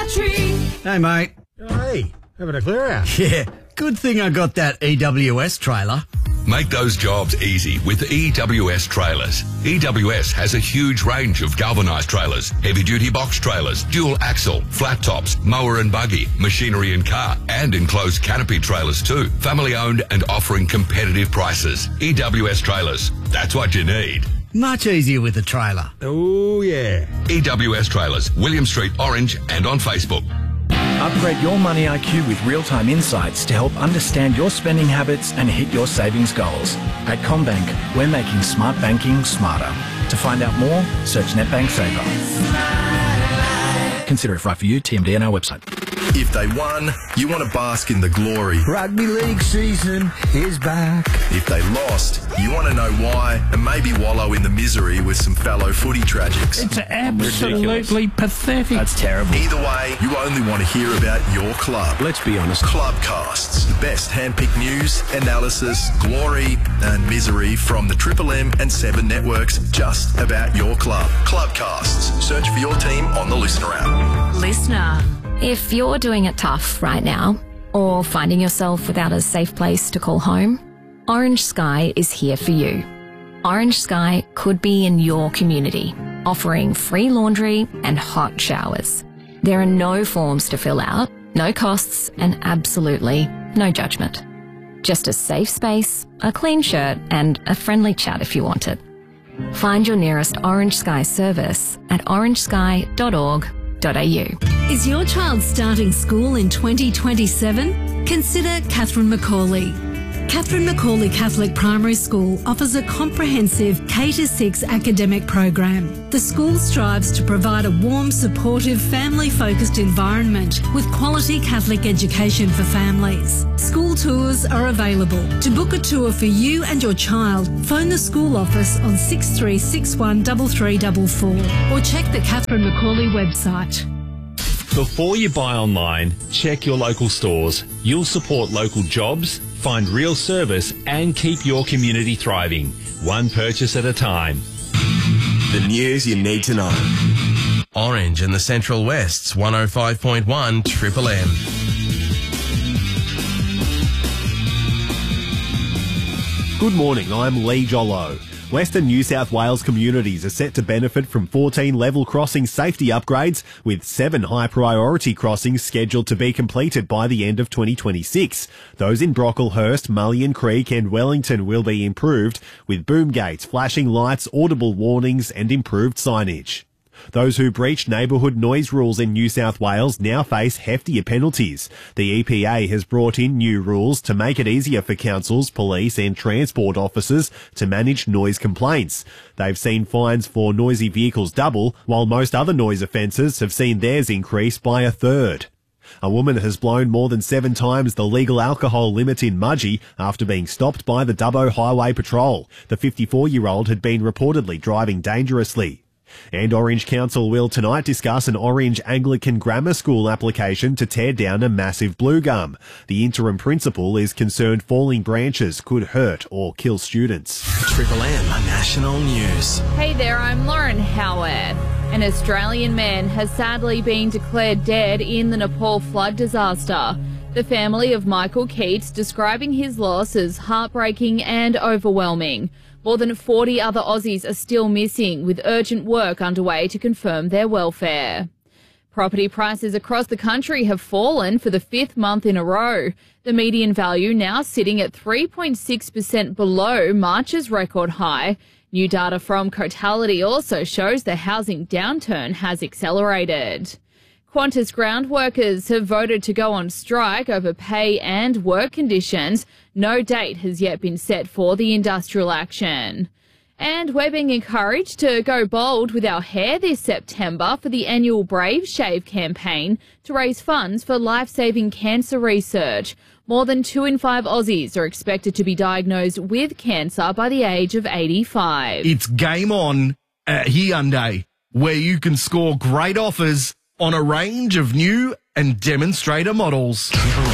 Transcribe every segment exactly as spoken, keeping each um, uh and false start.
country. Hey, mate. Hey, having a clear out. Yeah, good thing I got that E W S trailer. Make those jobs easy with E W S Trailers. E W S has a huge range of galvanised trailers, heavy-duty box trailers, dual axle, flat tops, mower and buggy, machinery and car, and enclosed canopy trailers too. Family-owned and offering competitive prices. E W S Trailers. That's what you need. Much easier with a trailer. Oh, yeah. E W S Trailers, William Street, Orange, and on Facebook. Upgrade your money I Q with real-time insights to help understand your spending habits and hit your savings goals. At CommBank, we're making smart banking smarter. To find out more, search NetBank Saver. Consider if right for you. T M D on our website. If they won, you want to bask in the glory. Rugby league season is back. If they lost, you want to know why and maybe wallow in the misery with some fellow footy tragics. It's absolutely pathetic. That's terrible. Either way, you only want to hear about your club. Let's be honest. Clubcasts, the best hand-picked news, analysis, glory and misery from the Triple M and Seven networks just about your club. Clubcasts. Search for your team on the Listener app. Listener. If you're doing it tough right now, or finding yourself without a safe place to call home, Orange Sky is here for you. Orange Sky could be in your community, offering free laundry and hot showers. There are no forms to fill out, no costs, and absolutely no judgment. Just a safe space, a clean shirt, and a friendly chat if you want it. Find your nearest Orange Sky service at orange sky dot org dot a u. Is your child starting school in twenty twenty-seven? Consider Catherine Macaulay. Catherine Macaulay Catholic Primary School offers a comprehensive K to six academic program. The school strives to provide a warm, supportive, family-focused environment with quality Catholic education for families. School tours are available. To book a tour for you and your child, phone the school office on six three six one three three four four or check the Catherine Macaulay website. Before you buy online, check your local stores. You'll support local jobs, find real service and keep your community thriving, one purchase at a time. The news you need to know. Orange and the Central West's one oh five point one Triple M. Good morning, I'm Lee Jollo. Western New South Wales communities are set to benefit from fourteen level crossing safety upgrades, with seven high-priority crossings scheduled to be completed by the end of twenty twenty-six. Those in Brocklehurst, Mullion Creek and Wellington will be improved, with boom gates, flashing lights, audible warnings and improved signage. Those who breach neighbourhood noise rules in New South Wales now face heftier penalties. The E P A has brought in new rules to make it easier for councils, police and transport officers to manage noise complaints. They've seen fines for noisy vehicles double, while most other noise offences have seen theirs increase by a third. A woman has blown more than seven times the legal alcohol limit in Mudgee after being stopped by the Dubbo Highway Patrol. The fifty-four-year-old had been reportedly driving dangerously. And Orange Council will tonight discuss an Orange Anglican Grammar School application to tear down a massive blue gum. The interim principal is concerned falling branches could hurt or kill students. Triple M National News. Hey there, I'm Lauren Howard. An Australian man has sadly been declared dead in the Nepal flood disaster. The family of Michael Keats describing his loss as heartbreaking and overwhelming. More than forty other Aussies are still missing, with urgent work underway to confirm their welfare. Property prices across the country have fallen for the fifth month in a row. The median value now sitting at three point six percent below March's record high. New data from Cotality also shows the housing downturn has accelerated. Qantas ground workers have voted to go on strike over pay and work conditions. No date has yet been set for the industrial action. And we're being encouraged to go bold with our hair this September for the annual Brave Shave campaign to raise funds for life-saving cancer research. More than two in five Aussies are expected to be diagnosed with cancer by the age of eighty-five. It's game on at Hyundai, where you can score great offers on a range of new and demonstrator models.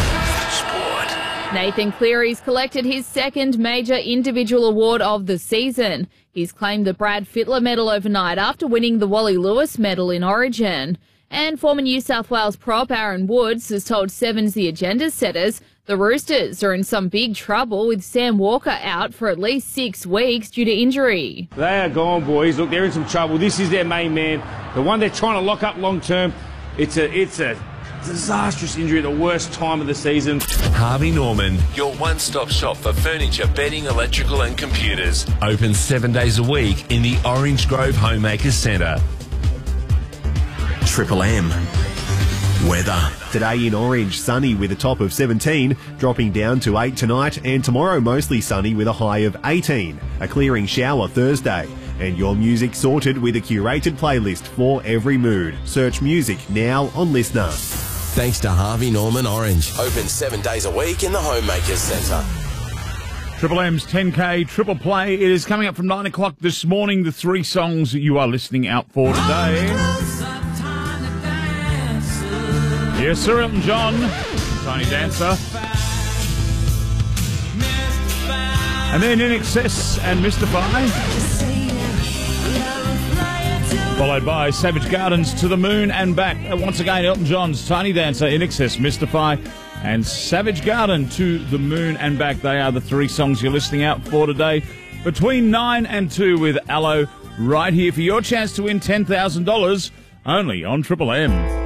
Nathan Cleary's collected his second major individual award of the season. He's claimed the Brad Fittler medal overnight after winning the Wally Lewis medal in Origin. And former New South Wales prop Aaron Woods has told Sevens the agenda setters the Roosters are in some big trouble with Sam Walker out for at least six weeks due to injury. They are gone, boys. Look, they're in some trouble. This is their main man, the one they're trying to lock up long term. It's a, it's a disastrous injury at the worst time of the season. Harvey Norman, your one-stop shop for furniture, bedding, electrical and computers. Open seven days a week in the Orange Grove Homemakers Centre. Triple M. Weather. Today in Orange, sunny with a top of seventeen, dropping down to eight tonight, and tomorrow mostly sunny with a high of eighteen. A clearing shower Thursday. And your music sorted with a curated playlist for every mood. Search music now on Listener. Thanks to Harvey Norman Orange. Open seven days a week in the Homemakers Centre. Triple M's ten K Triple Play. It is coming up from nine o'clock this morning. The three songs that you are listening out for today. Yes, Sir Elton John, Tiny Dancer. And then In Excess and Mystify. Followed by Savage Gardens, To the Moon and Back. Uh, once again, Elton John's Tiny Dancer, In Excess, Mystify, and Savage Garden, To the Moon and Back. They are the three songs you're listening out for today. Between nine and two with Aloe, right here for your chance to win ten thousand dollars, only on Triple M.